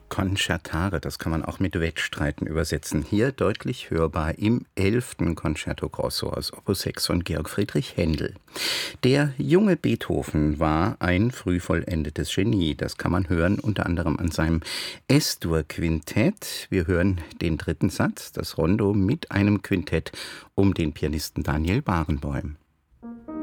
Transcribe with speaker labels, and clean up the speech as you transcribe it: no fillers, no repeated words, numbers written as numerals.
Speaker 1: Concertare, das kann man auch mit Wettstreiten übersetzen. Hier deutlich hörbar im 11. Concerto Grosso aus Opus 6 von Georg Friedrich Händel. Der junge Beethoven war ein früh vollendetes Genie. Das kann man hören unter anderem an seinem Es-Dur-Quintett. Wir hören den dritten Satz, das Rondo mit einem Quintett um den Pianisten Daniel Barenboim.